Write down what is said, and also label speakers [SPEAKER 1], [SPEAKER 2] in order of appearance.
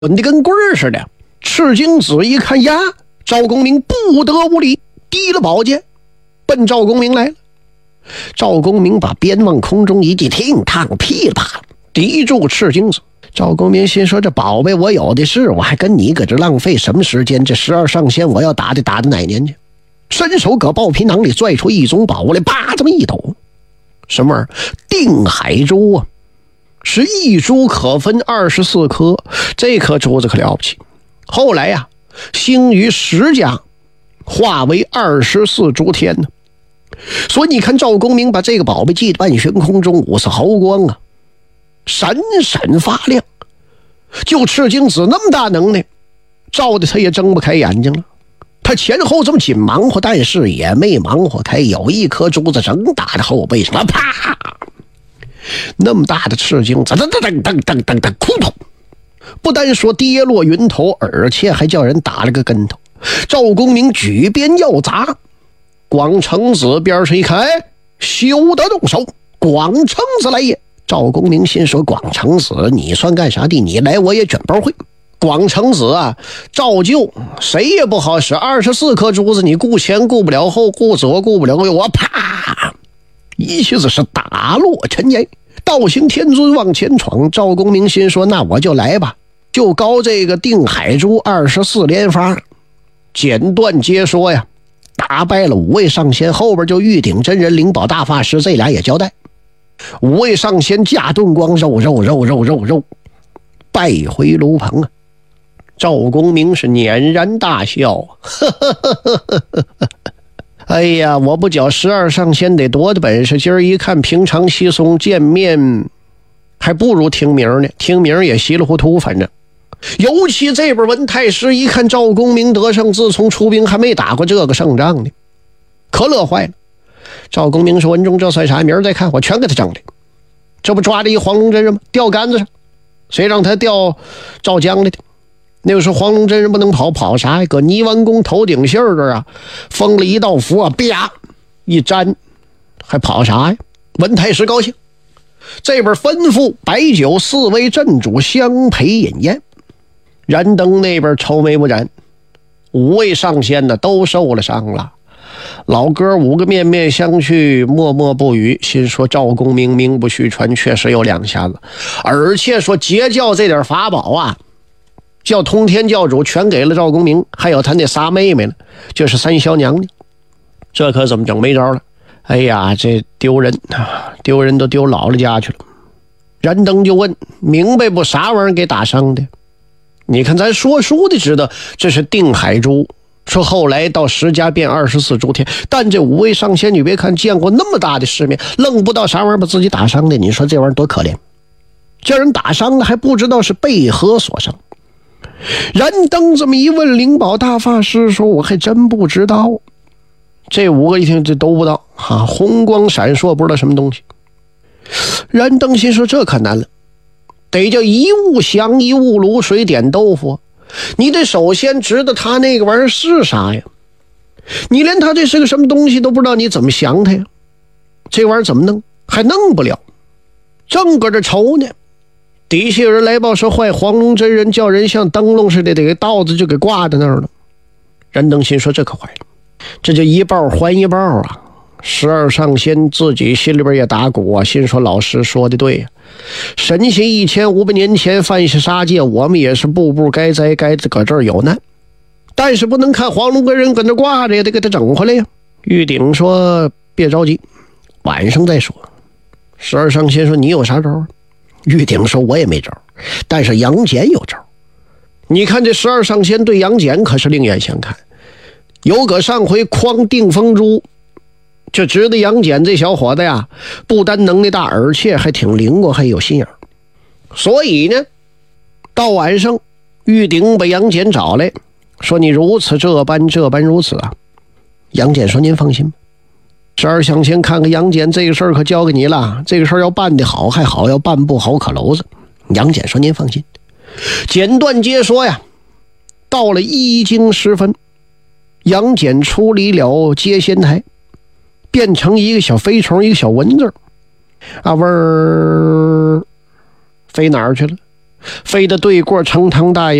[SPEAKER 1] 稳得跟棍儿似的。赤精子一看呀，赵公明不得无礼，提了宝剑奔赵公明来了。赵公明把鞭往空中一击，听趟噼里啪啦抵住赤精子。赵公明心说，这宝贝我有的是，我还跟你搁这浪费什么时间？这12上仙我要打的哪年去？伸手搁包皮囊里拽出一种宝来，叭这么一抖，什么玩意儿？定海珠啊，是一珠可分24颗，这颗珠子可了不起。后来呀，兴于10家，化为24珠天呢。所以你看赵公明把这个宝贝系半悬空中，50毫光啊，闪闪发亮。就赤精子那么大能耐，照的他也睁不开眼睛了。他前后这么紧忙活，但是也没忙活开，有一颗珠子正打在后背上了，啪！那么大的赤精子，噔噔噔噔噔噔，空头，不但说跌落云头，而且还叫人打了个跟头。赵公明举鞭要砸，广成子边上一看，休得动手！广成子来也！赵公明心说，广成子你算干啥的？你来我也卷包会。广成子啊，照旧谁也不好使，24颗珠子你顾前顾不了后，顾左顾不了右，我啪一下子是打落尘烟。道行天尊往前闯，赵公明心说，那我就来吧，就高这个定海珠24连发。简短接说呀，打败了5位上仙，后边就玉鼎真人、灵宝大法师这俩也交代。5位上仙驾遁光，肉败回炉棚啊。赵公明是辇然大笑，哎呀，我不讲12上仙得多的本事，今儿一看平常稀松见面还不如听名呢，听名也稀里糊涂。反正尤其这边文太师一看赵公明得胜，自从出兵还没打过这个胜仗呢，可乐坏了。赵公明说，文中这算啥？明儿再看我全给他整来。这不抓着一黄龙真人吗？吊杆子上，谁让他吊赵江来的？那个时候黄龙真人不能跑啥呀？搁泥丸宫头顶杏这啊，封了一道符啊，啪一粘，还跑啥呀？文太师高兴，这边吩咐白酒4位镇主相陪饮宴。燃灯那边愁眉不展，5位上仙呢都受了伤了。老哥5个面面相觑，默默不语，心说赵公明名不虚传，确实有两下子，而且说截教这点法宝啊，叫通天教主全给了赵公明，还有他那仨妹妹呢，就是3小娘娘，这可怎么整？没招了。哎呀，这丢人都丢姥姥家去了。燃灯就问，明白不？啥玩意儿给打伤的？你看咱说书的知道这是定海珠，说后来到10家变24珠天，但这5位上仙你别看见过那么大的世面，愣不到啥玩意儿把自己打伤的。你说这玩意儿多可怜，叫人打伤了还不知道是被何所伤。燃灯这么一问，灵宝大法师说，我还真不知道。这5个一听这都不知道啊，红光闪烁不知道什么东西。燃灯心说，这可难了，得叫一物降一物，卤水点豆腐，你得首先知道他那个玩意儿是啥呀。你连他这是个什么东西都不知道，你怎么降他呀？这玩意儿怎么弄？还弄不了。正搁这愁呢，底下有人来报说，坏黄龙真人叫人像灯笼似的，得给刀子就给挂在那儿了。燃灯心说，这可坏了，这就一报还一报啊。12上仙自己心里边也打鼓啊，心说老师说的对呀，神仙1500年前犯下杀戒，我们也是步步该栽，该搁这儿有难，但是不能看黄龙跟人搁那挂着，也得给他整回来呀。玉鼎说，别着急，晚上再说。12上仙说，你有啥招啊？玉鼎说，我也没招，但是杨戬有招。你看这12上仙对杨戬可是另眼相看，有个上回诓定风珠，就知道杨戬这小伙子呀，不单能力大，而且还挺灵光，还有心眼。所以呢，到晚上玉鼎把杨戬找来，说你如此这般如此啊。杨戬说，您放心吧，12上仙看看杨戬这个事儿可交给你了，这个事儿要办得好还好，要办不好可娄子。杨戬说，您放心。简短接说呀，到了1更时分，杨戬出离了接仙台，变成一个小飞虫，一个小蚊子啊，飞哪儿去了？ 非得对过成堂大爷